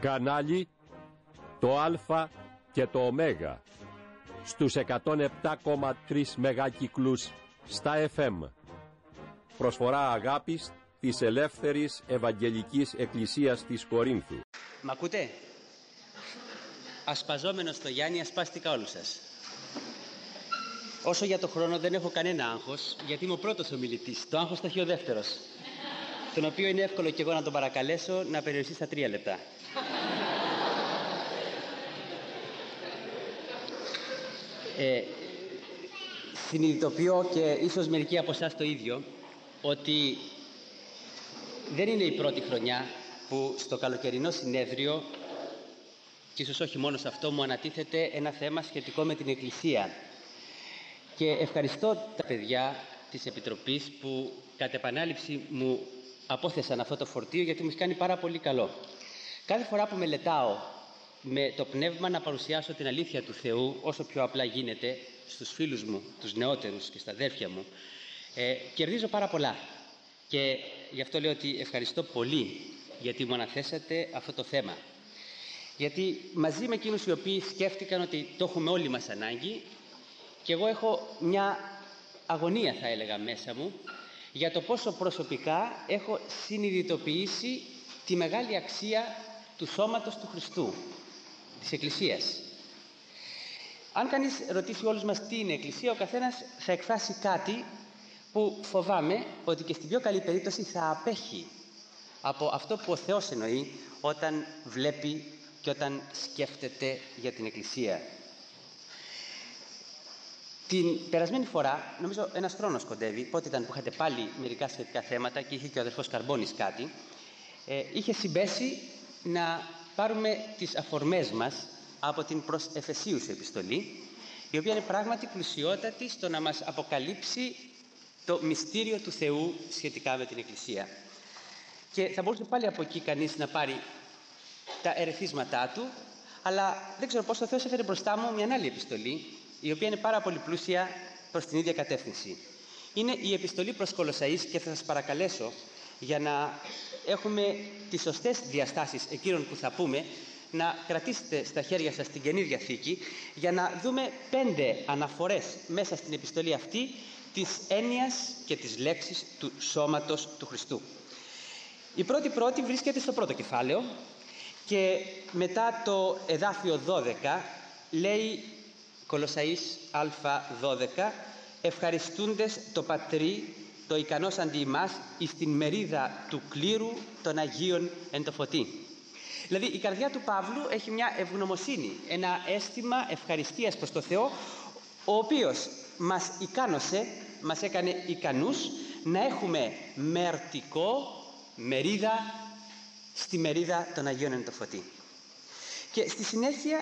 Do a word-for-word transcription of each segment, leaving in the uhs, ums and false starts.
Κανάλι το Α και το Ω στους εκατόν επτά κόμμα τρία μεγάκυκλους στα εφ εμ. Προσφορά αγάπης της Ελεύθερης Ευαγγελικής Εκκλησίας της Κορίνθου. Μ' ακούτε? Ασπαζόμενος στο Γιάννη, ασπάστηκα όλους σας. Όσο για το χρόνο δεν έχω κανένα άγχος, γιατί είμαι ο πρώτος ομιλητής. Το άγχος θα έχει ο δεύτερος, τον οποίο είναι εύκολο και εγώ να τον παρακαλέσω να περιοριστεί στα τρία λεπτά. Ε, συνειδητοποιώ, και ίσως μερικοί από εσάς το ίδιο, ότι δεν είναι η πρώτη χρονιά που στο καλοκαιρινό συνέδριο, και ίσως όχι μόνο σε αυτό, μου ανατίθεται ένα θέμα σχετικό με την Εκκλησία. Και ευχαριστώ τα παιδιά της Επιτροπής που κατ' επανάληψη μου απόθεσαν αυτό το φορτίο, γιατί μου έχει κάνει πάρα πολύ καλό. Κάθε φορά που μελετάω με το πνεύμα να παρουσιάσω την αλήθεια του Θεού, όσο πιο απλά γίνεται, στους φίλους μου, τους νεότερους και στα αδέρφια μου, ε, κερδίζω πάρα πολλά. Και γι' αυτό λέω ότι ευχαριστώ πολύ γιατί μου αναθέσατε αυτό το θέμα. Γιατί μαζί με εκείνους οι οποίοι σκέφτηκαν ότι το έχουμε όλοι μας ανάγκη, και εγώ έχω μια αγωνία, θα έλεγα, μέσα μου για το πόσο προσωπικά έχω συνειδητοποιήσει τη μεγάλη αξία του σώματος του Χριστού, της Εκκλησίας. Αν κανείς ρωτήσει όλους μας τι είναι Εκκλησία, ο καθένας θα εκφράσει κάτι που φοβάμαι ότι και στην πιο καλή περίπτωση θα απέχει από αυτό που ο Θεός εννοεί όταν βλέπει και όταν σκέφτεται για την Εκκλησία. Την περασμένη φορά, νομίζω ένας χρόνος κοντεύει, πότε ήταν που είχατε πάλι μερικά σχετικά θέματα και είχε και ο αδερφός Καρμπώνης κάτι, ε, είχε συμπέσει να πάρουμε τις αφορμές μας από την προς Εφεσίους επιστολή, η οποία είναι πράγματι πλουσιότατη στο να μας αποκαλύψει το μυστήριο του Θεού σχετικά με την Εκκλησία. Και θα μπορούσε πάλι από εκεί κανείς να πάρει τα ερεθίσματά του, αλλά δεν ξέρω πώς ο Θεός έφερε μπροστά μου μια άλλη επιστολή, η οποία είναι πάρα πολύ πλούσια προς την ίδια κατεύθυνση. Είναι η επιστολή προς Κολοσσαείς, και θα σας παρακαλέσω, για να έχουμε τις σωστές διαστάσεις εκείνων που θα πούμε, να κρατήσετε στα χέρια σας την Καινή Διαθήκη, για να δούμε πέντε αναφορές μέσα στην επιστολή αυτή της έννοιας και της λέξης του σώματος του Χριστού. Η πρώτη πρώτη βρίσκεται στο πρώτο κεφάλαιο, και μετά το εδάφιο δώδεκα λέει Κολοσσαείς Α δώδεκα, ευχαριστούντες το Πατρί, το ικανός αντι ημάς, εις την μερίδα του κλήρου των Αγίων εν το φωτί. Δηλαδή η καρδιά του Παύλου έχει μια ευγνωμοσύνη, ένα αίσθημα ευχαριστίας προς το Θεό, ο οποίος μας ικάνωσε, μας έκανε ικανούς να έχουμε μερτικό μερίδα στη μερίδα των Αγίων εν το φωτί. Και στη συνέχεια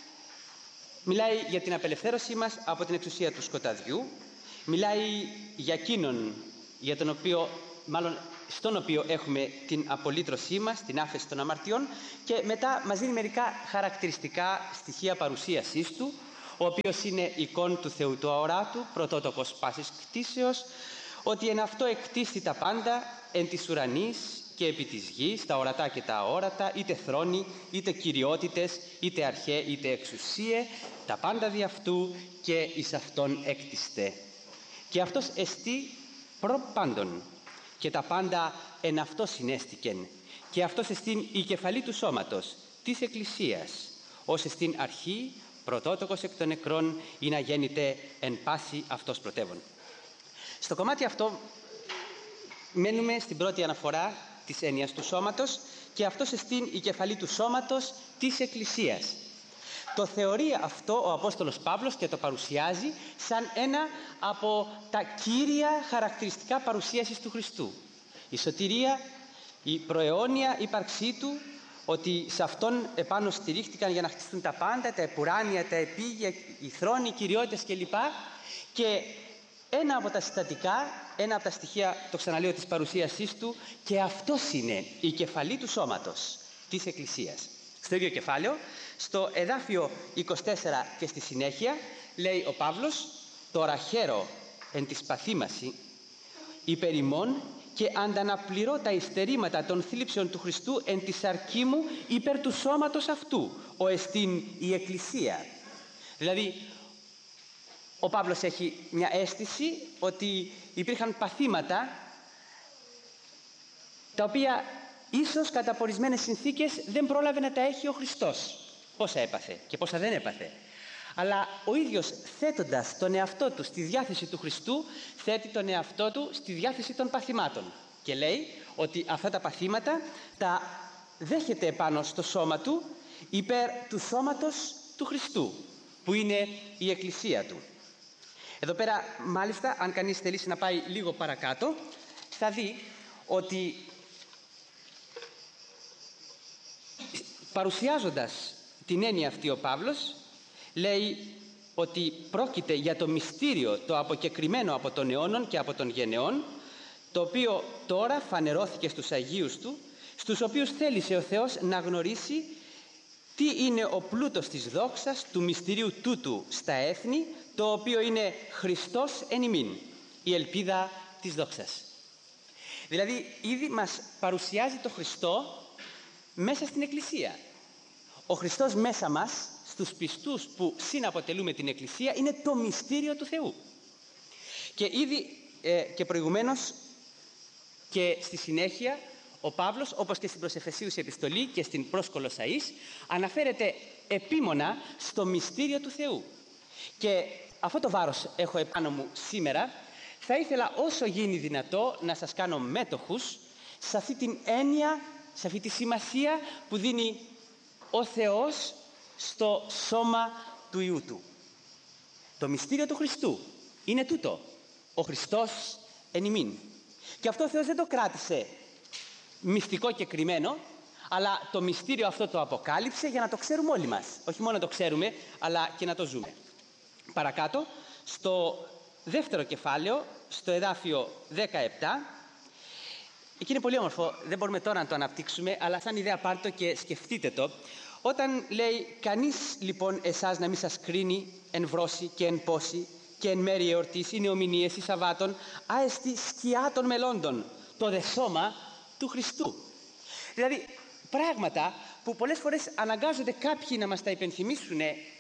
μιλάει για την απελευθέρωσή μας από την εξουσία του σκοταδιού, μιλάει για εκείνον για τον οποίο, μάλλον στον οποίο έχουμε την απολύτρωσή μας, την άφεση των αμαρτιών, και μετά μας δίνει μερικά χαρακτηριστικά στοιχεία παρουσίασής του, ο οποίος είναι εικόν του Θεού του αοράτου, πρωτότοκος πάσης κτίσεως, ότι εν αυτό εκτίστη τα πάντα εν της ουρανής και επί της γης, τα ορατά και τα αόρατα, είτε θρόνοι, είτε κυριότητες, είτε αρχαί, είτε εξουσίε, τα πάντα δι' αυτού και εις αυτόν έκτιστε. Και αυτός εστί προ πάντων, και τα πάντα εν αυτό συνέστηκεν, και αυτός εστίν η κεφαλή του σώματος, της Εκκλησίας, ως εστίν αρχή, πρωτότοκος εκ των νεκρών, ή να γέννηται εν πάση αυτός πρωτεύων. Στο κομμάτι αυτό μένουμε στην πρώτη αναφορά της έννοιας του σώματος, και αυτός εστίν η κεφαλή του σώματος της Εκκλησίας. Το θεωρεί αυτό ο Απόστολος Παύλος και το παρουσιάζει σαν ένα από τα κύρια χαρακτηριστικά παρουσίασης του Χριστού. Η σωτηρία, η προαιώνια ύπαρξή του, ότι σε αυτόν επάνω στηρίχτηκαν για να χτιστούν τα πάντα, τα επουράνια, τα επίγεια, οι θρόνοι, οι κυριότητες κλπ. Και ένα από τα συστατικά, ένα από τα στοιχεία, το ξαναλέω, της παρουσίασής του, και αυτός είναι η κεφαλή του σώματος της Εκκλησίας. Στο ίδιο κεφάλαιο, στο εδάφιο είκοσι τέσσερα και στη συνέχεια, λέει ο Παύλος, «Τώρα χαίρο εν της παθήμαση, υπερ ημών και ανταναπληρώ τα υστερήματα των θλίψεων του Χριστού εν τη σαρκή μου υπέρ του σώματος αυτού, ο εστίν η Εκκλησία. Δηλαδή, ο Παύλος έχει μια αίσθηση ότι υπήρχαν παθήματα τα οποία ίσως κατά ορισμένες συνθήκες δεν πρόλαβε να τα έχει ο Χριστός. Πόσα έπαθε και πόσα δεν έπαθε. Αλλά ο ίδιος, θέτοντας τον εαυτό του στη διάθεση του Χριστού, θέτει τον εαυτό του στη διάθεση των παθημάτων και λέει ότι αυτά τα παθήματα τα δέχεται επάνω στο σώμα του υπέρ του σώματος του Χριστού, που είναι η Εκκλησία του. Εδώ πέρα μάλιστα, αν κανείς θελήσει να πάει λίγο παρακάτω, θα δει ότι παρουσιάζοντας την έννοια αυτή ο Παύλος λέει ότι πρόκειται για το μυστήριο το αποκεκριμένο από τον αιώνων και από των γενεών, το οποίο τώρα φανερώθηκε στους Αγίους Του, στους οποίους θέλησε ο Θεός να γνωρίσει τι είναι ο πλούτος της δόξας του μυστηρίου τούτου στα έθνη, το οποίο είναι Χριστός εν ημίν, η ελπίδα της δόξας. Δηλαδή ήδη μας παρουσιάζει το Χριστό μέσα στην Εκκλησία. Ο Χριστός μέσα μας, στους πιστούς που συναποτελούμε την Εκκλησία, είναι το μυστήριο του Θεού. Και ήδη ε, και προηγουμένως και στη συνέχεια ο Παύλος, όπως και στην προς Εφεσίους επιστολή και στην προς Κολοσσαείς, αναφέρεται επίμονα στο μυστήριο του Θεού. Και αυτό το βάρος έχω επάνω μου σήμερα. Θα ήθελα όσο γίνει δυνατό να σας κάνω μέτοχους σε αυτή την έννοια, σε αυτή τη σημασία που δίνει ο Θεός στο σώμα του Υιού Του. Το μυστήριο του Χριστού είναι τούτο, ο Χριστός εν ημίν. Και αυτό ο Θεός δεν το κράτησε μυστικό και κρυμμένο, αλλά το μυστήριο αυτό το αποκάλυψε για να το ξέρουμε όλοι μας. Όχι μόνο να το ξέρουμε, αλλά και να το ζούμε. Παρακάτω, στο δεύτερο κεφάλαιο, στο εδάφιο δεκαεπτά, εκεί είναι πολύ όμορφο, δεν μπορούμε τώρα να το αναπτύξουμε, αλλά σαν ιδέα πάρτε το και σκεφτείτε το. Όταν λέει κανείς λοιπόν εσάς να μην σας κρίνει εν βρώση και εν πόση και εν μέρη εορτής ή νεομηνίες ή Σαββάτων, άεστη σκιά των μελώντων, το δε σώμα του Χριστού. Δηλαδή πράγματα που πολλές φορές αναγκάζονται κάποιοι να μας τα υπενθυμίσουν,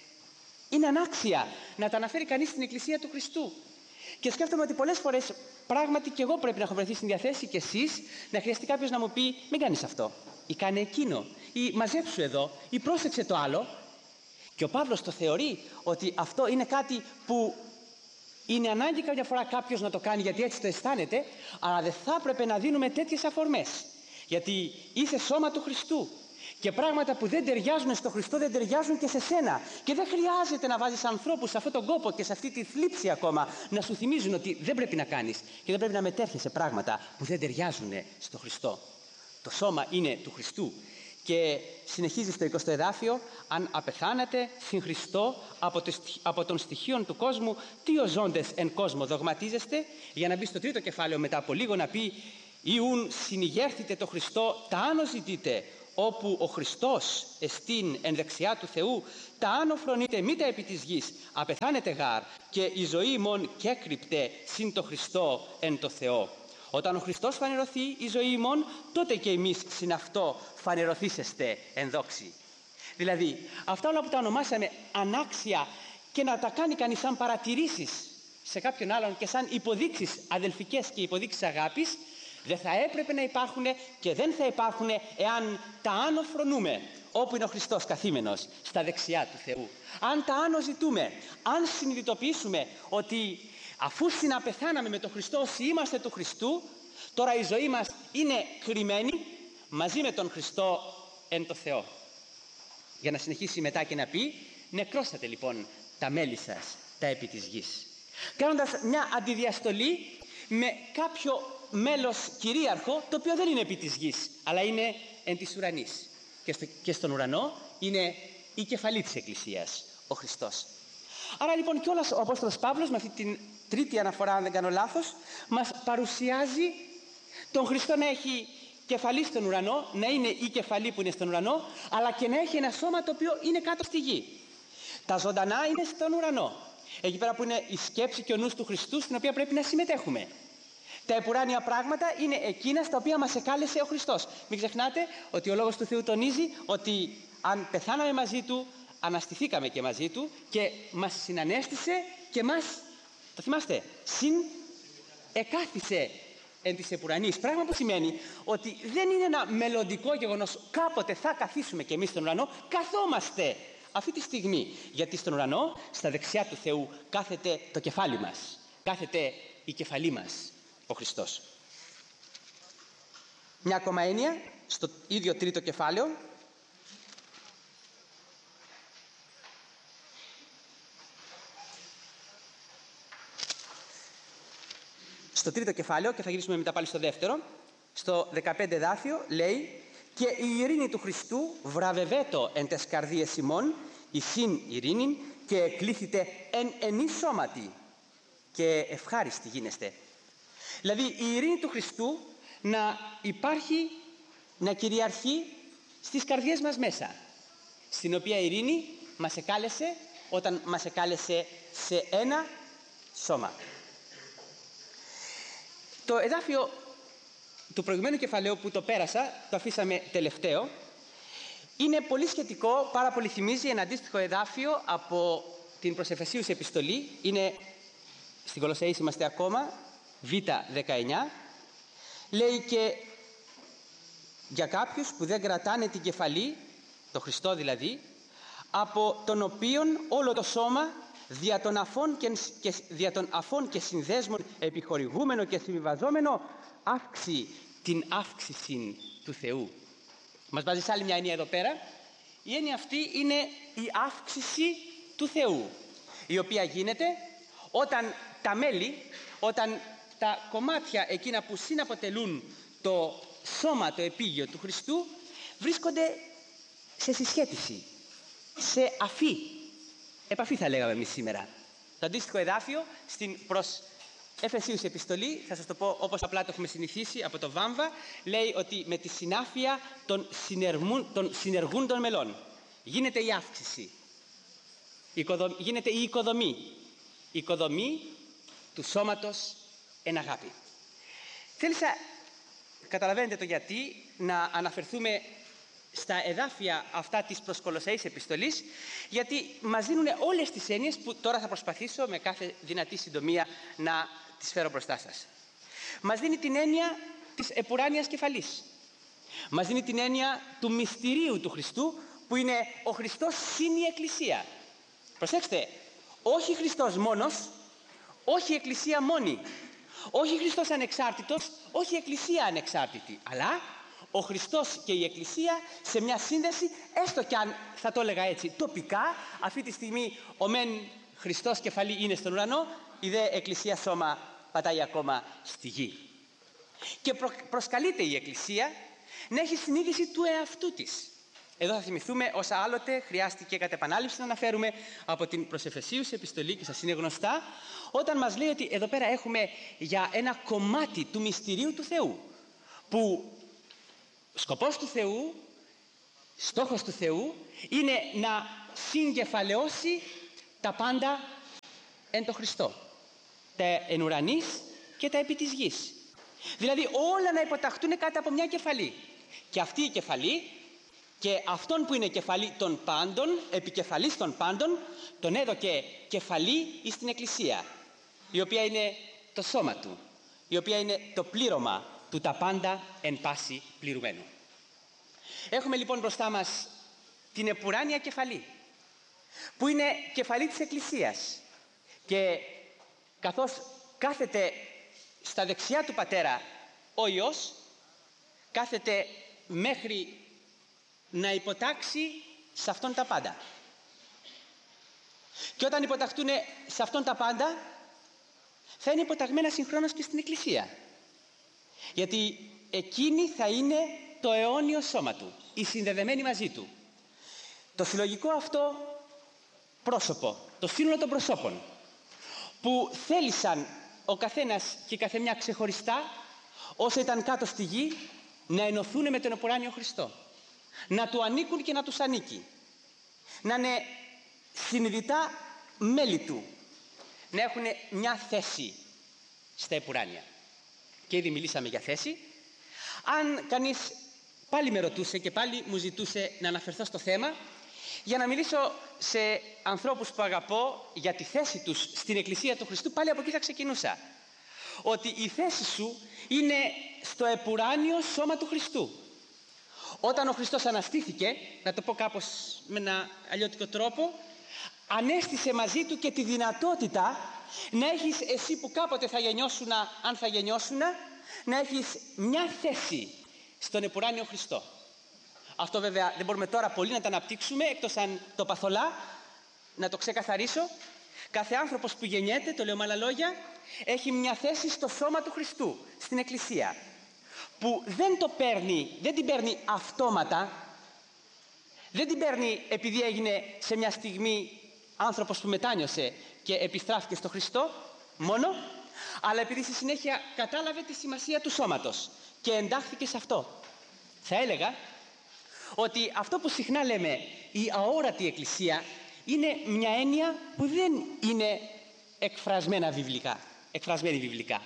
είναι ανάξια να τα αναφέρει κανείς στην Εκκλησία του Χριστού. Και σκέφτομαι ότι πολλές φορές πράγματι και εγώ πρέπει να έχω βρεθεί στην διαθέση και εσείς, να χρειαστεί κάποιος να μου πει μην κάνεις αυτό ή κάνε εκείνο ή μαζέψου εδώ ή πρόσεξε το άλλο. Και ο Παύλος το θεωρεί ότι αυτό είναι κάτι που είναι ανάγκη κάποια φορά κάποιος να το κάνει γιατί έτσι το αισθάνεται, αλλά δεν θα έπρεπε να δίνουμε τέτοιες αφορμές, γιατί είσαι σώμα του Χριστού και πράγματα που δεν ταιριάζουν στο Χριστό δεν ταιριάζουν και σε σένα, και δεν χρειάζεται να βάζεις ανθρώπους σε αυτόν τον κόπο και σε αυτή τη θλίψη ακόμα να σου θυμίζουν ότι δεν πρέπει να κάνεις και δεν πρέπει να μετέρχεσαι πράγματα που δεν ταιριάζουν στο Χριστό. Το σώμα είναι του Χριστού. Και συνεχίζει στο εικοστό εδάφιο, αν απεθάνατε συν Χριστό από, το, από των στοιχείων του κόσμου, τι ο ζώντες εν κόσμο δογματίζεστε, για να μπει στο τρίτο κεφάλαιο μετά από λίγο να πει «Ιουν συνηγέρθητε το Χριστό, τα άνω ζητείτε, όπου ο Χριστός εστίν εν δεξιά του Θεού, τα άνω φρονείτε μήτε επί της γης, απεθάνετε γάρ, και η ζωή ημών κέκρυπτε συν το Χριστό εν το Θεό». Όταν ο Χριστός φανερωθεί η ζωή ημών, τότε και εμείς συν αυτό φανερωθήσεστε εν δόξη. Δηλαδή, αυτά όλα που τα ονομάσαμε ανάξια και να τα κάνει κανείς σαν παρατηρήσεις σε κάποιον άλλον και σαν υποδείξεις αδελφικές και υποδείξεις αγάπης, δεν θα έπρεπε να υπάρχουν και δεν θα υπάρχουν εάν τα άνω φρονούμε, όπου είναι ο Χριστός καθήμενος, στα δεξιά του Θεού. Αν τα άνω ζητούμε, αν συνειδητοποιήσουμε ότι αφού συναπεθάναμε με τον Χριστό όσοι είμαστε του Χριστού, τώρα η ζωή μας είναι κρυμμένη μαζί με τον Χριστό εν το Θεό. Για να συνεχίσει μετά και να πει, νεκρώσατε λοιπόν τα μέλη σας τα επί της γης. Κάνοντας μια αντιδιαστολή με κάποιο μέλος κυρίαρχο, το οποίο δεν είναι επί της γης, αλλά είναι εν της ουρανής. Και, στο, και στον ουρανό είναι η κεφαλή της Εκκλησίας, ο Χριστός. Άρα λοιπόν κιόλας ο Απόστολος Παύλος με αυτή την τρίτη αναφορά, αν δεν κάνω λάθος, μας παρουσιάζει τον Χριστό να έχει κεφαλή στον ουρανό, να είναι η κεφαλή που είναι στον ουρανό, αλλά και να έχει ένα σώμα το οποίο είναι κάτω στη γη. Τα ζωντανά είναι στον ουρανό, εκεί πέρα που είναι η σκέψη και ο νους του Χριστού, στην οποία πρέπει να συμμετέχουμε. Τα επουράνια πράγματα είναι εκείνα στα οποία μας εκάλεσε ο Χριστός. Μην ξεχνάτε ότι ο Λόγος του Θεού τονίζει ότι αν πεθάναμε μαζί Του, αναστηθήκαμε και μαζί Του και μας συνανέστησε και μας, το θυμάστε, συν εκάθισε εν της επουρανής. Πράγμα που σημαίνει ότι δεν είναι ένα μελλοντικό γεγονός, κάποτε θα καθίσουμε και εμείς στον ουρανό, καθόμαστε αυτή τη στιγμή. Γιατί στον ουρανό, στα δεξιά του Θεού, κάθεται το κεφάλι μας, κάθεται η κεφαλή μας, ο Χριστός. Μια ακόμα έννοια, στο ίδιο τρίτο κεφάλαιο, στο τρίτο κεφάλαιο, και θα γυρίσουμε μετά πάλι στο δεύτερο, στο δεκαπέντε εδάφιο λέει: «Και η ειρήνη του Χριστού βραβευέτο εν τες καρδίες ημών, η συν ειρήνην, και εκλήθητε εν ενή σώματι, και ευχάριστοι γίνεστε». Δηλαδή η ειρήνη του Χριστού να υπάρχει, να κυριαρχεί στις καρδιές μας μέσα, στην οποία η ειρήνη μας εκάλεσε όταν μας εκάλεσε σε ένα σώμα. Το εδάφιο του προηγουμένου κεφαλαίου που το πέρασα, το αφήσαμε τελευταίο, είναι πολύ σχετικό, πάρα πολύ θυμίζει ένα αντίστοιχο εδάφιο από την προς Εφεσίους επιστολή. Είναι στην Κολοσσαείς είμαστε ακόμα, Β δεκαεννιά. Λέει και για κάποιους που δεν κρατάνε την κεφαλή, το Χριστό δηλαδή, από τον οποίον όλο το σώμα δια των αφών και, και, δια των αφών και συνδέσμων επιχορηγούμενο και συμβιβαζόμενο αύξει την αύξηση του Θεού. Μας βάζει σε άλλη μια έννοια εδώ πέρα. Η έννοια αυτή είναι η αύξηση του Θεού, η οποία γίνεται όταν τα μέλη, όταν τα κομμάτια εκείνα που συναποτελούν το σώμα, το επίγειο του Χριστού, βρίσκονται σε συσχέτιση, σε αφή, επαφή θα λέγαμε εμείς σήμερα. Το αντίστοιχο εδάφιο στην προς Εφεσίους επιστολή, θα σας το πω όπως απλά το έχουμε συνηθίσει από το Βάμβα, λέει ότι με τη συνάφεια των, των συνεργούν των μελών γίνεται η αύξηση, γίνεται η οικοδομή, η οικοδομή του σώματος εν αγάπη. Θέλησα, καταλαβαίνετε το γιατί, να αναφερθούμε στα εδάφια αυτά της προς Κολοσσαείς επιστολής, γιατί μας δίνουν όλες τις έννοιες που τώρα θα προσπαθήσω με κάθε δυνατή συντομία να τις φέρω μπροστά σας. Μας δίνει την έννοια της επουράνιας κεφαλής. Μας δίνει την έννοια του μυστηρίου του Χριστού, που είναι ο Χριστός συν η Εκκλησία. Προσέξτε, όχι Χριστός μόνος, όχι η Εκκλησία μόνη, όχι Χριστός ανεξάρτητος, όχι η Εκκλησία ανεξάρτητη, αλλά ο Χριστός και η Εκκλησία σε μια σύνδεση, έστω κι αν θα το έλεγα έτσι τοπικά, αυτή τη στιγμή ο μεν Χριστός κεφαλή είναι στον ουρανό, η δε Εκκλησία σώμα πατάει ακόμα στη γη. Και προ, προσκαλείται η Εκκλησία να έχει συνείδηση του εαυτού της. Εδώ θα θυμηθούμε όσα άλλοτε χρειάστηκε κατ' επανάληψη να αναφέρουμε από την προς Εφεσίους επιστολή, και σας είναι γνωστά, όταν μας λέει ότι εδώ πέρα έχουμε για ένα κομμάτι του μυστηρίου του Θεού, που σκοπός του Θεού, στόχος του Θεού είναι να συγκεφαλαιώσει τα πάντα εν το Χριστό, τα εν ουρανής και τα επί της γης. Δηλαδή όλα να υποταχτούν κάτω από μια κεφαλή, και αυτή η κεφαλή και αυτόν που είναι κεφαλή των πάντων, επικεφαλής των πάντων, τον έδωκε κεφαλή εις την Εκκλησία, η οποία είναι το σώμα του, η οποία είναι το πλήρωμα του τα πάντα εν πάση πληρουμένου. Έχουμε λοιπόν μπροστά μας την επουράνια κεφαλή, που είναι κεφαλή της Εκκλησίας, και καθώς κάθεται στα δεξιά του Πατέρα ο Υιός, κάθεται μέχρι να υποτάξει σε αυτόν τα πάντα. Και όταν υποταχτούν σε αυτόν τα πάντα, θα είναι υποταγμένα συγχρόνως και στην Εκκλησία, γιατί εκείνη θα είναι το αιώνιο σώμα του, οι συνδεδεμένοι μαζί του, το συλλογικό αυτό πρόσωπο, το σύνολο των προσώπων, που θέλησαν ο καθένας και η καθεμιά ξεχωριστά, όσο ήταν κάτω στη γη, να ενωθούν με τον επουράνιο Χριστό, να του ανήκουν και να τους ανήκει, να είναι συνειδητά μέλη του, να έχουν μια θέση στα επουράνια. και ήδη μιλήσαμε για θέση. Αν κανείς πάλι με ρωτούσε και πάλι μου ζητούσε να αναφερθώ στο θέμα, για να μιλήσω σε ανθρώπους που αγαπώ για τη θέση τους στην Εκκλησία του Χριστού, πάλι από εκεί θα ξεκινούσα. Ότι η θέση σου είναι στο επουράνιο σώμα του Χριστού. Όταν ο Χριστός αναστήθηκε, να το πω κάπως με ένα αλλιώτικο τρόπο, ανέστησε μαζί του και τη δυνατότητα να έχεις εσύ που κάποτε θα γεννιώσουν, αν θα γεννιώσουν, να έχεις μια θέση στον επουράνιο Χριστό. Αυτό βέβαια δεν μπορούμε τώρα πολύ να το αναπτύξουμε, εκτός αν το παθολά, να το ξεκαθαρίσω. Κάθε άνθρωπος που γεννιέται, το λέω με άλλα λόγια, έχει μια θέση στο σώμα του Χριστού, στην Εκκλησία, που δεν το παίρνει, δεν την παίρνει αυτόματα, δεν την παίρνει επειδή έγινε σε μια στιγμή άνθρωπος που μετάνιωσε και επιστράφηκε στο Χριστό μόνο, αλλά επειδή στη συνέχεια κατάλαβε τη σημασία του σώματος και εντάχθηκε σε αυτό. Θα έλεγα ότι αυτό που συχνά λέμε η αόρατη Εκκλησία είναι μια έννοια που δεν είναι εκφρασμένα βιβλικά, εκφρασμένη βιβλικά.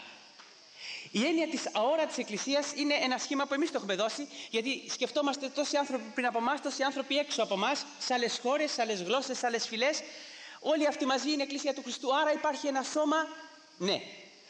Η έννοια της αόρατης Εκκλησίας είναι ένα σχήμα που εμείς το έχουμε δώσει, γιατί σκεφτόμαστε τόσοι άνθρωποι πριν από εμάς, τόσοι άνθρωποι έξω από εμάς, σε άλλες χώρες, σε άλλες γλώσσες, σε άλλες φυλές. Όλοι αυτοί μαζί είναι Εκκλησία του Χριστού, άρα υπάρχει ένα σώμα, ναι,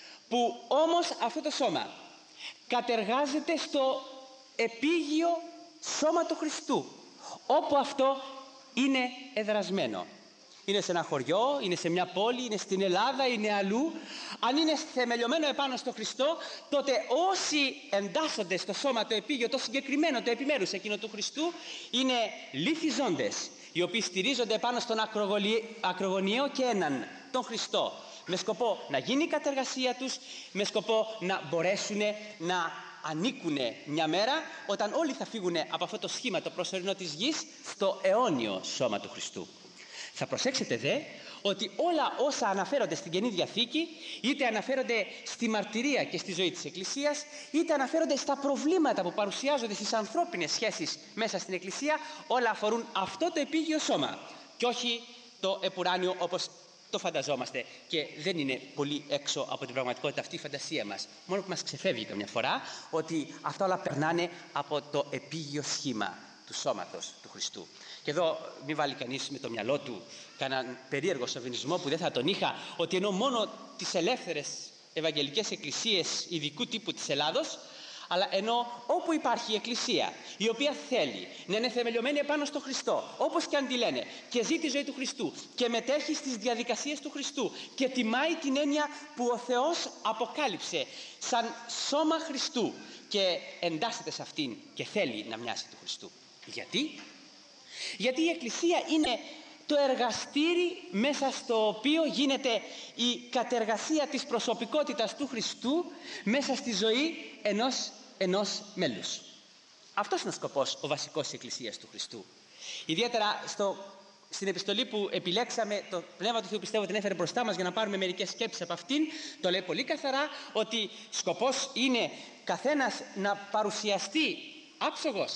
που όμως αυτό το σώμα κατεργάζεται στο επίγειο σώμα του Χριστού, όπου αυτό είναι εδρασμένο. Είναι σε ένα χωριό, είναι σε μια πόλη, είναι στην Ελλάδα, είναι αλλού. Αν είναι θεμελιωμένο επάνω στο Χριστό, τότε όσοι εντάσσονται στο σώμα το επίγειο, το συγκεκριμένο, το επιμέρους εκείνο του Χριστού, είναι λίθοι ζώντες, οι οποίοι στηρίζονται πάνω στον ακρογωνιαίο και έναν, τον Χριστό, με σκοπό να γίνει η κατεργασία τους, με σκοπό να μπορέσουν να ανήκουν μια μέρα, όταν όλοι θα φύγουν από αυτό το σχήμα το προσωρινό της γης, στο αιώνιο σώμα του Χριστού. Θα προσέξετε δε ότι όλα όσα αναφέρονται στην Καινή Διαθήκη, είτε αναφέρονται στη μαρτυρία και στη ζωή της Εκκλησίας, είτε αναφέρονται στα προβλήματα που παρουσιάζονται στις ανθρώπινες σχέσεις μέσα στην Εκκλησία, όλα αφορούν αυτό το επίγειο σώμα και όχι το επουράνιο όπως το φανταζόμαστε, και δεν είναι πολύ έξω από την πραγματικότητα αυτή η φαντασία μας. Μόνο που μας ξεφεύγει καμιά φορά ότι αυτά όλα περνάνε από το επίγειο σχήμα του σώματος του Χριστού. Και εδώ μην βάλει κανείς με το μυαλό του κανέναν περίεργο σοβινισμό που δεν θα τον είχα, ότι ενώ μόνο τις ελεύθερες ευαγγελικές εκκλησίες ειδικού τύπου της Ελλάδος, αλλά ενώ όπου υπάρχει η Εκκλησία η οποία θέλει να είναι θεμελιωμένη επάνω στο Χριστό, όπως και αν τη λένε, και ζει τη ζωή του Χριστού και μετέχει στις διαδικασίες του Χριστού και τιμάει την έννοια που ο Θεός αποκάλυψε σαν σώμα Χριστού και εντάσσεται σε αυτήν και θέλει να μοιάσει του Χριστού. Γιατί? Γιατί η Εκκλησία είναι το εργαστήρι μέσα στο οποίο γίνεται η κατεργασία της προσωπικότητας του Χριστού μέσα στη ζωή ενός, ενός μέλους. Αυτός είναι ο σκοπός, ο βασικός της Εκκλησίας του Χριστού. Ιδιαίτερα στο, στην επιστολή που επιλέξαμε, το Πνεύμα του Θεού πιστεύω την έφερε μπροστά μας για να πάρουμε μερικές σκέψεις από αυτήν, το λέει πολύ καθαρά ότι σκοπός είναι καθένας να παρουσιαστεί άψογος,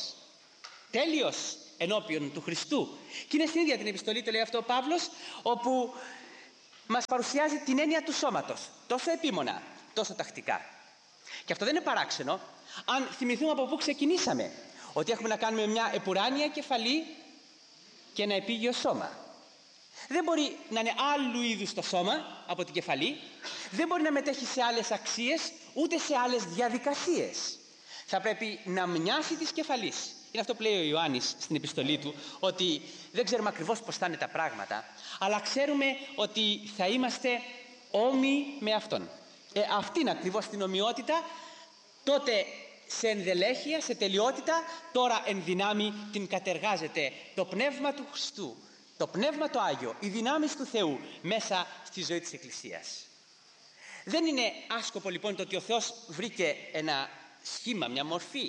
τέλειος ενώπιον του Χριστού. Και είναι στην ίδια την επιστολή, το λέει αυτό ο Παύλος, όπου μας παρουσιάζει την έννοια του σώματος τόσο επίμονα, τόσο τακτικά. Και αυτό δεν είναι παράξενο αν θυμηθούμε από πού ξεκινήσαμε, ότι έχουμε να κάνουμε μια επουράνια κεφαλή και ένα επίγειο σώμα. Δεν μπορεί να είναι άλλου είδους το σώμα από την κεφαλή, δεν μπορεί να μετέχει σε άλλες αξίες ούτε σε άλλες διαδικασίες. Θα πρέπει να μοιάσει της κεφαλής. Είναι αυτό που λέει ο Ιωάννης στην επιστολή του, ότι δεν ξέρουμε ακριβώς πώς θα είναι τα πράγματα, αλλά ξέρουμε ότι θα είμαστε όμοιοι με Αυτόν. Ε, αυτήν ακριβώς την ομοιότητα, τότε σε ενδελέχεια, σε τελειότητα, τώρα εν δυνάμει την κατεργάζεται το Πνεύμα του Χριστού, το Πνεύμα το Άγιο, οι δυνάμεις του Θεού μέσα στη ζωή της Εκκλησίας. Δεν είναι άσκοπο λοιπόν το ότι ο Θεός βρήκε ένα σχήμα, μια μορφή,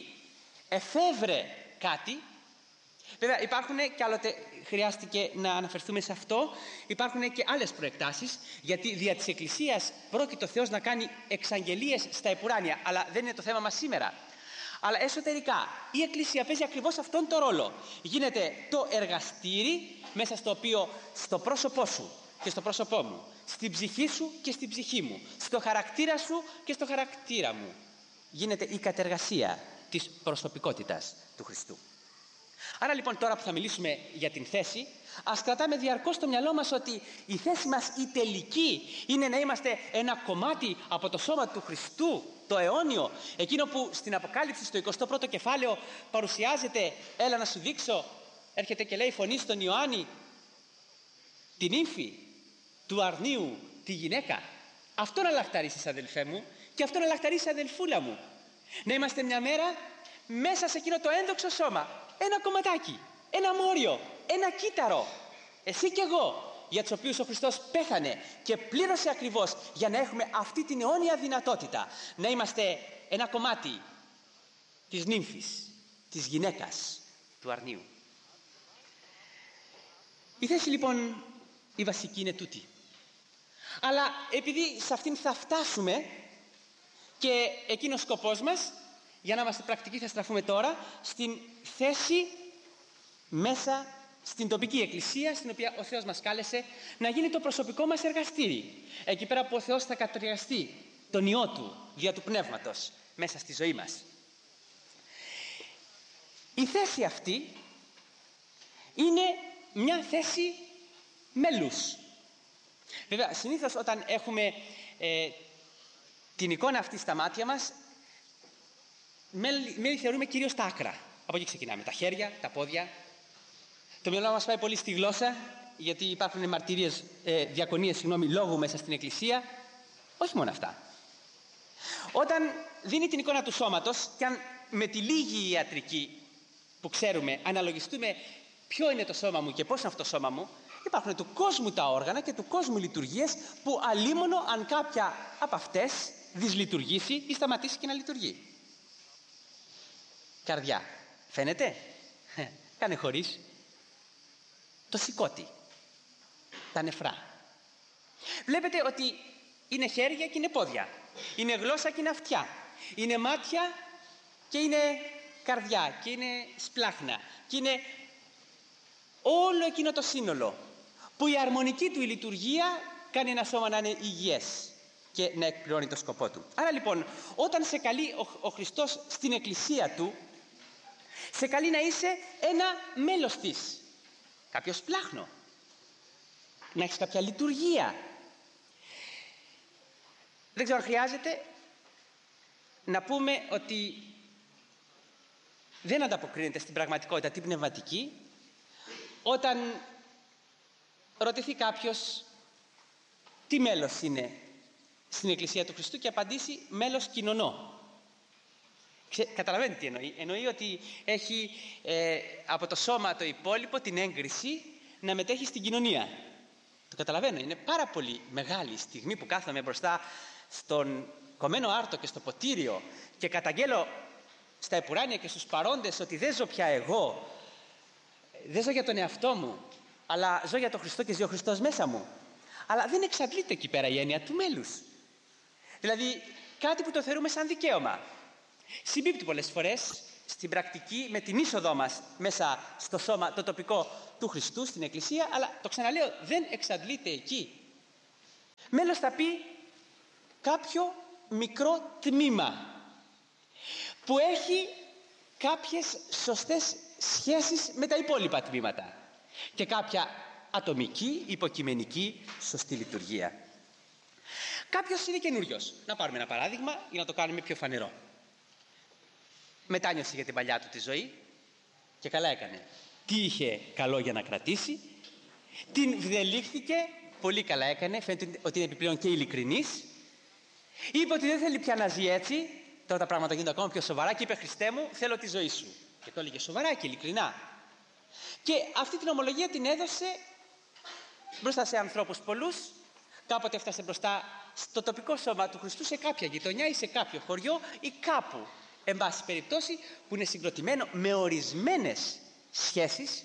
εφεύρε κάτι. Βέβαια υπάρχουν και άλλοτε χρειάστηκε να αναφερθούμε σε αυτό, υπάρχουν και άλλες προεκτάσεις, γιατί δια της Εκκλησίας πρόκειται ο Θεός να κάνει εξαγγελίες στα επουράνια, αλλά δεν είναι το θέμα μας σήμερα. Αλλά εσωτερικά η Εκκλησία παίζει ακριβώς αυτόν τον ρόλο. Γίνεται το εργαστήρι μέσα στο οποίο στο πρόσωπό σου και στο πρόσωπό μου, στην ψυχή σου και στην ψυχή μου, στο χαρακτήρα σου και στο χαρακτήρα μου, γίνεται η κατεργασία της προσωπικότητας του Χριστού. Άρα λοιπόν τώρα που θα μιλήσουμε για την θέση, ας κρατάμε διαρκώς στο μυαλό μας ότι η θέση μας η τελική είναι να είμαστε ένα κομμάτι από το σώμα του Χριστού, το αιώνιο, εκείνο που στην Αποκάλυψη στο εικοστό πρώτο κεφάλαιο παρουσιάζεται, έλα να σου δείξω, έρχεται και λέει φωνή στον Ιωάννη, την ύμφη του αρνίου, τη γυναίκα. Αυτό να λαχταρίσεις αδελφέ μου και αυτό να λαχταρίσεις αδελφούλα μου. Να είμαστε μια μέρα μέσα σε εκείνο το ένδοξο σώμα, ένα κομματάκι, ένα μόριο, ένα κύτταρο, εσύ και εγώ, για τους οποίους ο Χριστός πέθανε και πλήρωσε ακριβώς για να έχουμε αυτή την αιώνια δυνατότητα να είμαστε ένα κομμάτι της νύμφης, της γυναίκας, του αρνίου. Η θέση λοιπόν η βασική είναι τούτη. Αλλά επειδή σε αυτήν θα φτάσουμε και εκείνος ο σκοπός μας, για να είμαστε πρακτικοί θα στραφούμε τώρα στην θέση μέσα στην τοπική εκκλησία, στην οποία ο Θεός μας κάλεσε να γίνει το προσωπικό μας εργαστήρι. Εκεί πέρα που ο Θεός θα κατοριαστεί τον Υιό Του, δια του Πνεύματος, μέσα στη ζωή μας. Η θέση αυτή είναι μια θέση μέλους. Βέβαια, συνήθως όταν έχουμε ε, την εικόνα αυτή στα μάτια μας, μέλη, μέλη θεωρούμε κυρίως τα άκρα. Από εκεί ξεκινάμε, τα χέρια, τα πόδια. Το μυαλό μας πάει πολύ στη γλώσσα, γιατί υπάρχουν μαρτυρίες, ε, διακονίες, συγγνώμη, λόγου μέσα στην εκκλησία. Όχι μόνο αυτά. Όταν δίνει την εικόνα του σώματος, και αν με τη λίγη ιατρική που ξέρουμε αναλογιστούμε ποιο είναι το σώμα μου και πώς είναι αυτό το σώμα μου, υπάρχουν του κόσμου τα όργανα και του κόσμου λειτουργίες που αλίμονο αν κάποια από αυτές δυσλειτουργήσει ή σταματήσει και να λειτουργεί. Καρδιά. Φαίνεται? Κάνε χωρίς. Το σηκώτη. Τα νεφρά. Βλέπετε ότι είναι χέρια και είναι πόδια. Είναι γλώσσα και είναι αυτιά. Είναι μάτια και είναι καρδιά και είναι σπλάχνα. Και είναι όλο εκείνο το σύνολο που η αρμονική του η λειτουργία κάνει ένα σώμα να είναι υγιές και να εκπληρώνει το σκοπό του. Άρα λοιπόν, όταν σε καλεί ο, ο Χριστός στην εκκλησία του, σε καλεί να είσαι ένα μέλος της. Κάποιο σπλάχνο. Να έχεις κάποια λειτουργία. Δεν ξέρω αν χρειάζεται να πούμε ότι δεν ανταποκρίνεται στην πραγματικότητα την πνευματική όταν ρωτηθεί κάποιος τι μέλος είναι στην Εκκλησία του Χριστού και απαντήσει μέλος κοινωνό. Καταλαβαίνετε τι εννοεί. Εννοεί ότι έχει ε, από το σώμα το υπόλοιπο την έγκριση να μετέχει στην κοινωνία. Το καταλαβαίνω. Είναι πάρα πολύ μεγάλη στιγμή που κάθομαι μπροστά στον κομμένο άρτο και στο ποτήριο και καταγγέλω στα επουράνια και στους παρόντες ότι δεν ζω πια εγώ, δεν ζω για τον εαυτό μου, αλλά ζω για τον Χριστό και ζει ο Χριστός μέσα μου. Αλλά δεν εξαντλείται εκεί πέρα η έννοια του μέλους. Δηλαδή κάτι που το θεωρούμε σαν δικαίωμα. Συμπίπτει πολλές φορές στην πρακτική με την είσοδό μας μέσα στο σώμα το τοπικό του Χριστού, στην Εκκλησία, αλλά το ξαναλέω, δεν εξαντλείται εκεί. Μέλος θα πει κάποιο μικρό τμήμα που έχει κάποιες σωστές σχέσεις με τα υπόλοιπα τμήματα και κάποια ατομική, υποκειμενική, σωστή λειτουργία. Κάποιος είναι καινούριος. Να πάρουμε ένα παράδειγμα για να το κάνουμε πιο φανερό. Μετάνιωσε για την παλιά του τη ζωή και καλά έκανε. Τι είχε καλό για να κρατήσει, την βδελήχθηκε, πολύ καλά έκανε, φαίνεται ότι είναι επιπλέον και ειλικρινής. Είπε ότι δεν θέλει πια να ζει έτσι, τώρα τα πράγματα γίνονται ακόμα πιο σοβαρά και είπε Χριστέ μου, θέλω τη ζωή σου. Και το έλεγε σοβαρά και ειλικρινά. Και αυτή την ομολογία την έδωσε μπροστά σε ανθρώπους πολλούς. Κάποτε έφτασε μπροστά στο τοπικό σώμα του Χριστού σε κάποια γειτονιά ή σε κάποιο χωριό ή κάπου, εν πάση περιπτώσει, που είναι συγκροτημένο με ορισμένες σχέσεις.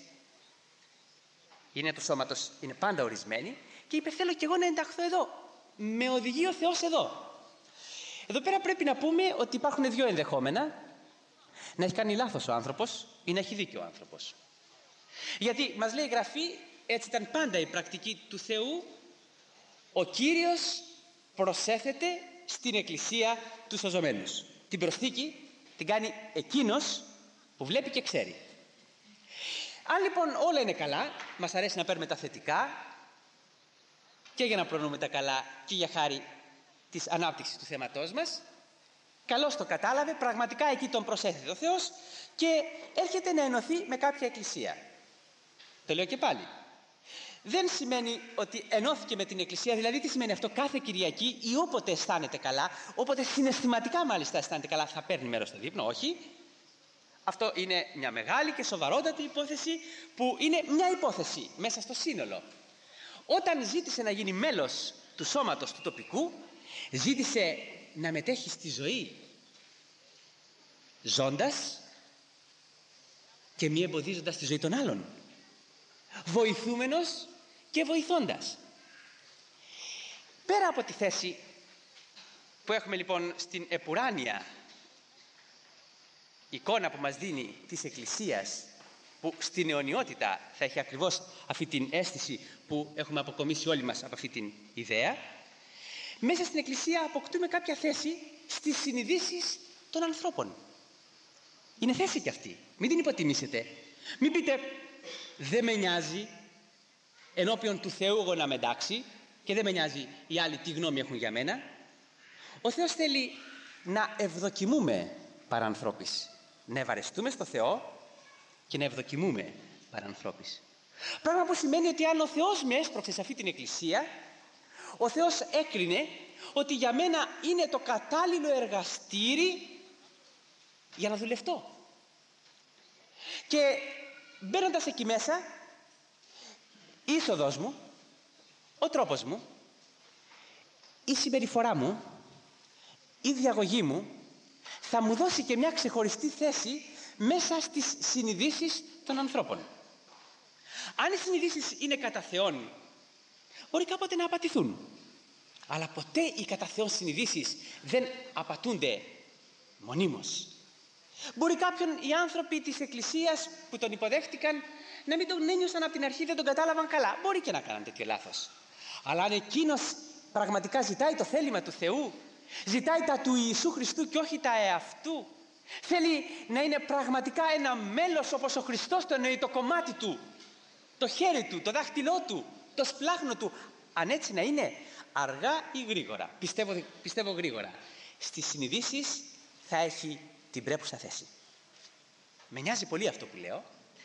Είναι του σώματος, είναι πάντα ορισμένοι. Και είπε θέλω και εγώ να ενταχθώ εδώ. Με οδηγεί ο Θεός εδώ. Εδώ πέρα πρέπει να πούμε ότι υπάρχουν δύο ενδεχόμενα. Να έχει κάνει λάθος ο άνθρωπος ή να έχει δίκιο ο άνθρωπος. Γιατί μας λέει η Γραφή, έτσι ήταν πάντα η πρακτική του Θεού, ο Κύριος προσέθεται στην Εκκλησία τους σωζομένους. Την προσθήκη την κάνει εκείνος που βλέπει και ξέρει. Αν λοιπόν όλα είναι καλά, μας αρέσει να παίρνουμε τα θετικά και για να προνοούμε τα καλά και για χάρη της ανάπτυξης του θέματός μας, καλώς το κατάλαβε, πραγματικά εκεί τον προσέθεται ο Θεός και έρχεται να ενωθεί με κάποια εκκλησία. Το λέω και πάλι. Δεν σημαίνει ότι ενώθηκε με την εκκλησία, δηλαδή τι σημαίνει αυτό? Κάθε Κυριακή ή όποτε αισθάνεται καλά, όποτε συναισθηματικά μάλιστα αισθάνεται καλά, θα παίρνει μέρος στο δείπνο. Όχι. Αυτό είναι μια μεγάλη και σοβαρότατη υπόθεση που είναι μια υπόθεση μέσα στο σύνολο. Όταν ζήτησε να γίνει μέλος του σώματος του τοπικού, ζήτησε να μετέχει στη ζωή ζώντας και μη εμποδίζοντας τη ζωή των άλλων, βοηθούμενος και βοηθώντας. Πέρα από τη θέση που έχουμε λοιπόν στην επουράνια εικόνα που μας δίνει της Εκκλησίας, που στην αιωνιότητα θα έχει ακριβώς αυτή την αίσθηση που έχουμε αποκομίσει όλοι μας από αυτή την ιδέα, μέσα στην Εκκλησία αποκτούμε κάποια θέση στις συνειδήσεις των ανθρώπων. Είναι θέση κι αυτή, μην την υποτιμήσετε. Μην πείτε δεν με νοιάζει, ενώπιον του Θεού εγώ να με εντάξει και δεν με νοιάζει οι άλλοι τι γνώμη έχουν για μένα. Ο Θεός θέλει να ευδοκιμούμε παρανθρώπης, να ευαρεστούμε στο Θεό και να ευδοκιμούμε παρανθρώπης. Πράγμα που σημαίνει ότι αν ο Θεός με έσπρωξε σε αυτή την εκκλησία, ο Θεός έκρινε ότι για μένα είναι το κατάλληλο εργαστήρι για να δουλευτώ. Και μπαίνοντας εκεί μέσα, η είσοδος μου, ο τρόπος μου, η συμπεριφορά μου, η διαγωγή μου θα μου δώσει και μια ξεχωριστή θέση μέσα στις συνειδήσεις των ανθρώπων. Αν οι συνειδήσεις είναι κατά Θεόν, μπορεί κάποτε να απατηθούν. Αλλά ποτέ οι κατά Θεόν συνειδήσεις δεν απατούνται μονίμως. Μπορεί κάποιον οι άνθρωποι της Εκκλησίας που τον υποδέχτηκαν να μην τον ένιωσαν από την αρχή, δεν τον κατάλαβαν καλά. Μπορεί και να κάναν τέτοιο λάθος. Αλλά αν εκείνος πραγματικά ζητάει το θέλημα του Θεού, ζητάει τα του Ιησού Χριστού και όχι τα εαυτού, θέλει να είναι πραγματικά ένα μέλος όπως ο Χριστός το εννοεί, το κομμάτι του, το χέρι του, το δάχτυλό του, το σπλάχνο του, αν έτσι να είναι, αργά ή γρήγορα, πιστεύω, πιστεύω γρήγορα, στις συνειδήσεις θα έχει την πρέπουσα θέση. Με νοιάζει πολύ αυτό που λέω.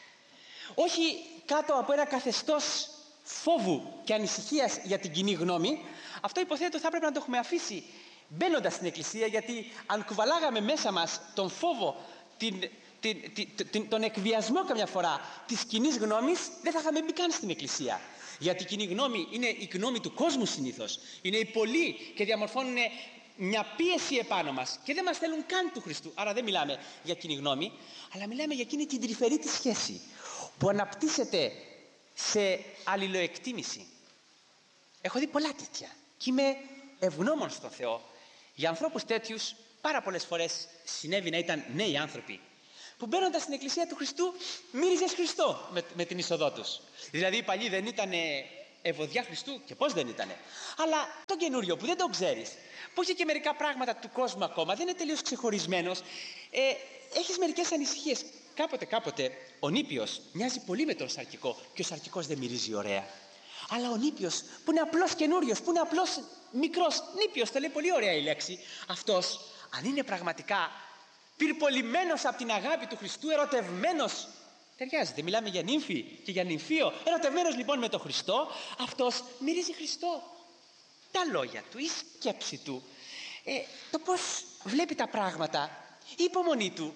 Όχι κάτω από ένα καθεστώς φόβου και ανησυχίας για την κοινή γνώμη. Αυτό υποθέτω θα πρέπει να το έχουμε αφήσει μπαίνοντας στην Εκκλησία, γιατί αν κουβαλάγαμε μέσα μας τον φόβο, την, την, την, την, τον εκβιασμό καμιά φορά της κοινής γνώμης, δεν θα είχαμε μπει καν στην Εκκλησία. Γιατί η κοινή γνώμη είναι η γνώμη του κόσμου συνήθως. Είναι οι πολλοί και διαμορφώνουν μια πίεση επάνω μας και δεν μας θέλουν καν του Χριστού. Άρα δεν μιλάμε για κοινή γνώμη, αλλά μιλάμε για εκείνη την τρυφερή τη σχέση που αναπτύσσεται σε αλληλοεκτίμηση. Έχω δει πολλά τέτοια και είμαι ευγνώμων στον Θεό για ανθρώπους τέτοιους. Πάρα πολλές φορές συνέβη να ήταν νέοι άνθρωποι που μπαίνοντας στην Εκκλησία του Χριστού μύριζες Χριστό με, με την είσοδό τους. Δηλαδή οι παλιοί δεν ήταν ευωδιά Χριστού, και πώς δεν ήτανε, αλλά το καινούριο που δεν το ξέρεις, που έχει και μερικά πράγματα του κόσμου ακόμα, δεν είναι τελείως ξεχωρισμένος, ε, έχεις μερικές ανησυχίες. Κάποτε κάποτε ο νήπιος μοιάζει πολύ με τον σαρκικό και ο σαρκικός δεν μυρίζει ωραία. Αλλά ο νήπιος που είναι απλός καινούριος, που είναι απλός μικρός νήπιος, το λέει πολύ ωραία η λέξη, αυτός αν είναι πραγματικά πυρπολημένος από την αγάπη του Χριστού, ερωτευμένος, ταιριάζεται, μιλάμε για νύμφη και για νυμφίο, ερωτευμένος λοιπόν με τον Χριστό, αυτός μυρίζει Χριστό. Τα λόγια του, η σκέψη του, ε, το πώς βλέπει τα πράγματα, η υπομονή του,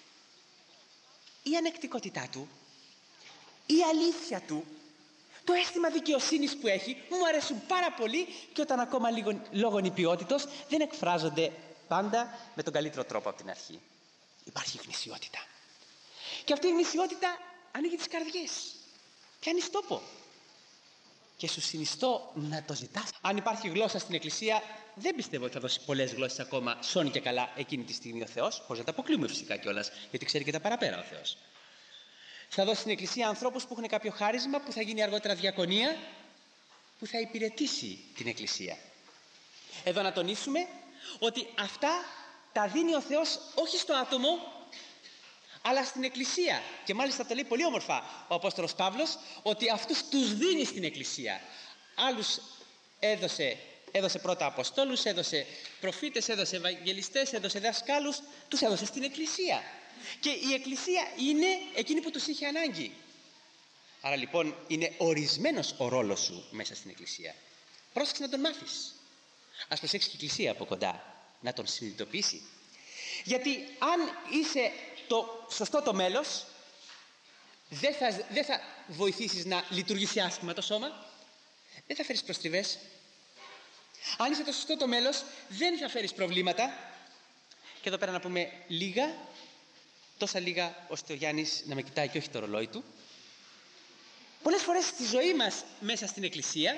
η ανεκτικότητά του, η αλήθεια του, το αίσθημα δικαιοσύνης που έχει, μου αρέσουν πάρα πολύ και όταν ακόμα λίγο λόγω νηπιότητος δεν εκφράζονται πάντα με τον καλύτερο τρόπο από την αρχή. Υπάρχει γνησιότητα. Και αυτή η γνησιότητα ανοίγει τις καρδιές. Πιάνεις τόπο. Και σου συνιστώ να το ζητάς. Αν υπάρχει γλώσσα στην Εκκλησία, δεν πιστεύω ότι θα δώσει πολλές γλώσσες ακόμα, σώνει και καλά εκείνη τη στιγμή ο Θεός, χωρίς να τα αποκλείουμε φυσικά κιόλας, γιατί ξέρει και τα παραπέρα ο Θεός. Θα δώσει στην Εκκλησία ανθρώπους που έχουν κάποιο χάρισμα, που θα γίνει αργότερα διακονία, που θα υπηρετήσει την Εκκλησία. Εδώ να τονίσουμε ότι αυτά τα δίνει ο Θεός όχι στο άτομο, αλλά στην Εκκλησία. Και μάλιστα το λέει πολύ όμορφα ο Απόστολος Παύλος, ότι αυτούς τους δίνει στην Εκκλησία. Άλλους έδωσε, έδωσε πρώτα Αποστόλους, έδωσε προφήτες, έδωσε Ευαγγελιστές, έδωσε δασκάλους, τους έδωσε στην Εκκλησία. Και η Εκκλησία είναι εκείνη που τους είχε ανάγκη. Άρα λοιπόν είναι ορισμένος ο ρόλος σου μέσα στην Εκκλησία. Πρόσεξε να τον μάθεις. Ας προσέξει και η Εκκλησία από κοντά, να τον συνειδητοποιήσει. Γιατί αν είσαι το σωστό το μέλος, δεν θα, δεν θα βοηθήσεις να λειτουργήσει άσχημα το σώμα, δεν θα φέρεις προστριβές. Αν είσαι το σωστό το μέλος, δεν θα φέρεις προβλήματα. Και εδώ πέρα να πούμε λίγα, τόσα λίγα ώστε ο Γιάννης να με κοιτάει και όχι το ρολόι του. Πολλές φορές στη ζωή μας μέσα στην Εκκλησία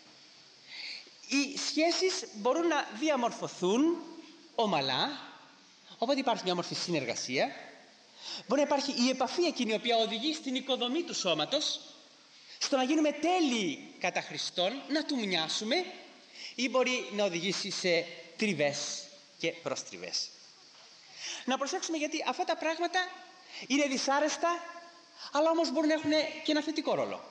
οι σχέσεις μπορούν να διαμορφωθούν ομαλά, οπότε υπάρχει μια όμορφη συνεργασία. Μπορεί να υπάρχει η επαφή εκείνη η οποία οδηγεί στην οικοδομή του σώματος, στο να γίνουμε τέλειοι κατά Χριστόν, να του μοιάσουμε, ή μπορεί να οδηγήσει σε τριβές και προστριβές. Να προσέξουμε, γιατί αυτά τα πράγματα είναι δυσάρεστα, αλλά όμως μπορούν να έχουν και ένα θετικό ρόλο.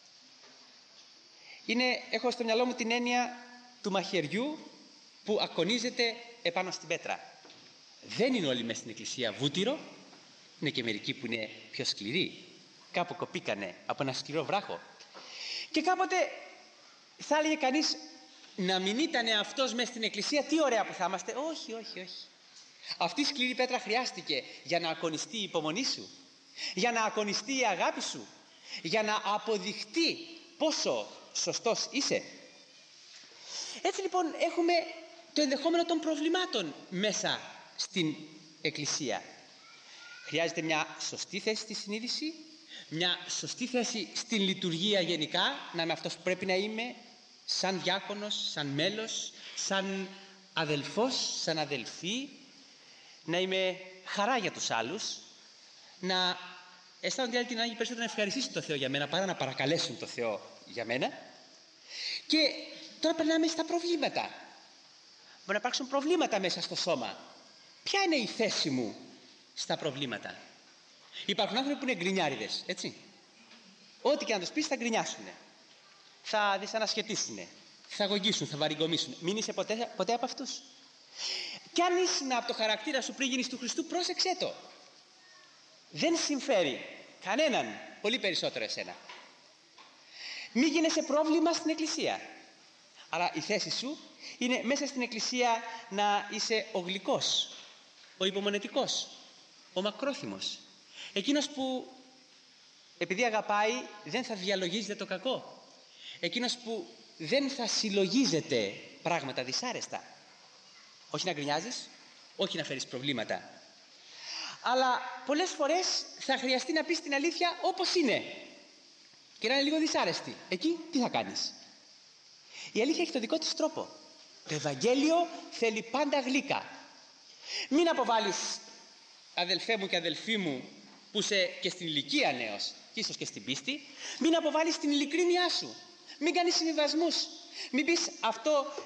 Είναι, έχω στο μυαλό μου την έννοια του μαχαιριού που ακονίζεται επάνω στην πέτρα. Δεν είναι όλοι μέσα στην Εκκλησία βούτυρο, είναι και μερικοί που είναι πιο σκληροί. Κάπου κοπήκανε από ένα σκληρό βράχο. Και κάποτε θα έλεγε κανείς, να μην ήταν αυτός μέσα στην Εκκλησία, τι ωραία που θα είμαστε. Όχι, όχι, όχι. Αυτή η σκληρή πέτρα χρειάστηκε για να ακονιστεί η υπομονή σου, για να ακονιστεί η αγάπη σου, για να αποδειχτεί πόσο σωστός είσαι. Έτσι λοιπόν έχουμε το ενδεχόμενο των προβλημάτων μέσα στην Εκκλησία. Χρειάζεται μια σωστή θέση στη συνείδηση, μια σωστή θέση στην λειτουργία γενικά, να είμαι αυτός που πρέπει να είμαι, σαν διάκονος, σαν μέλος, σαν αδελφός, σαν αδελφή, να είμαι χαρά για τους άλλους, να αισθάνονται άλλοι την ανάγκη περισσότερο να ευχαριστήσουν τον Θεό για μένα παρά να παρακαλέσουν τον Θεό για μένα. Και τώρα περνάμε στα προβλήματα. Μπορεί να υπάρξουν προβλήματα μέσα στο σώμα. Ποια είναι η θέση μου στα προβλήματα? Υπάρχουν άνθρωποι που είναι γκρινιάριδες, έτσι. Ό,τι και να τους πεις θα γκρινιάσουν, θα δυσανασχετήσουν, θα γογγίσουν, θα βαριγκομίσουν. Μην είσαι ποτέ, ποτέ από αυτούς. Κι αν ήσουν από το χαρακτήρα σου πριν γίνεις του Χριστού, πρόσεξέ το. Δεν συμφέρει κανέναν, πολύ περισσότερο εσένα. Μην γίνεσαι πρόβλημα στην Εκκλησία. Αλλά η θέση σου είναι μέσα στην Εκκλησία να είσαι ο γλυκός, ο υπομονετικός, ο μακρόθυμος. Εκείνος που επειδή αγαπάει δεν θα διαλογίζεται το κακό. Εκείνος που δεν θα συλλογίζεται πράγματα δυσάρεστα. Όχι να γκρινιάζεις, όχι να φέρεις προβλήματα. Αλλά πολλές φορές θα χρειαστεί να πεις την αλήθεια όπως είναι και να είναι λίγο δυσάρεστη. Εκεί τι θα κάνεις? Η αλήθεια έχει το δικό της τρόπο. Το Ευαγγέλιο θέλει πάντα γλύκα. Μην αποβάλεις, αδελφέ μου και αδελφή μου, που είσαι και στην ηλικία νέος και ίσως και στην πίστη, μην αποβάλεις την ειλικρίνειά σου. Μην κάνεις συμβιβασμούς. Μην πεις αυτό